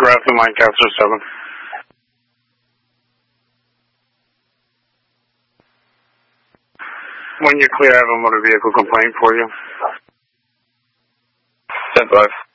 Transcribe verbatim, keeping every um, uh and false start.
Grafton, Lancaster seven. When you're clear, I have a motor vehicle complaint for you. ten five.